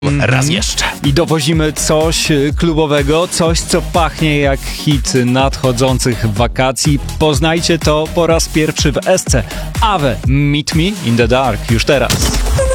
Raz jeszcze. I dowozimy coś klubowego, coś co pachnie jak hit nadchodzących wakacji. Poznajcie to po raz pierwszy w Esce. Ave, Meet Me in the Dark już teraz.